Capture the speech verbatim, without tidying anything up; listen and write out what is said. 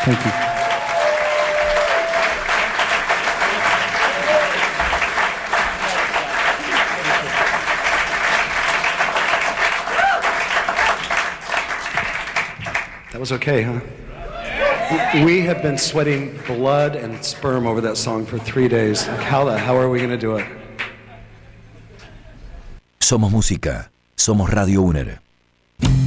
Thank you. That was okay, huh? We have been sweating blood and sperm over that song for three days. How the hell are we going to do it? Somos música, somos Radio UNER.